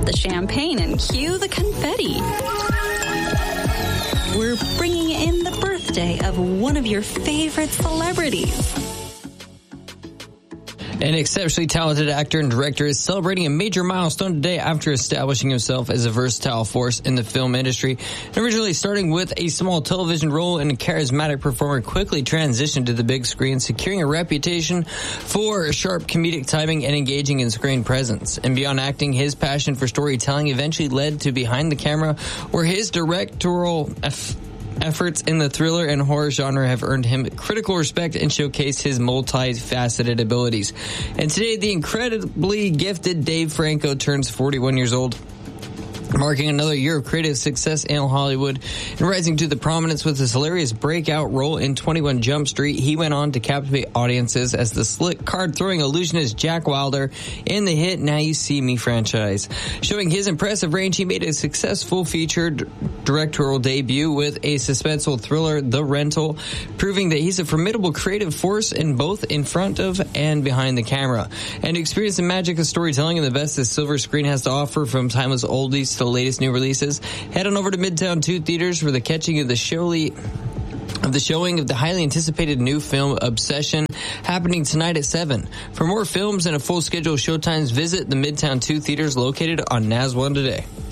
the champagne and cue the confetti. We're bringing in the birthday of one of your favorite celebrities. An exceptionally talented actor and director is celebrating a major milestone today after establishing himself as a versatile force in the film industry. Originally starting with a small television role, and a charismatic performer quickly transitioned to the big screen, securing a reputation for sharp comedic timing and engaging in screen presence. And beyond acting, his passion for storytelling eventually led to Behind the Camera, where his directorial efforts in the thriller and horror genre have earned him critical respect and showcased his multifaceted abilities. And today, the incredibly gifted Dave Franco turns 41 years old, marking another year of creative success in Hollywood and rising to the prominence with his hilarious breakout role in 21 Jump Street. He went on to captivate audiences as the slick card-throwing illusionist Jack Wilder in the hit Now You See Me franchise. Showing his impressive range, he made a successful featured directorial debut with a suspenseful thriller, The Rental, proving that he's a formidable creative force in both in front of and behind the camera. And to experience the magic of storytelling and the best the silver screen has to offer, from timeless oldies to the latest new releases, head on over to Midtown 2 Theaters for the catching of the showing of the highly anticipated new film Obsession, happening tonight at 7. For more films and a full schedule of showtimes, visit the Midtown 2 Theaters located on Nas 1 today.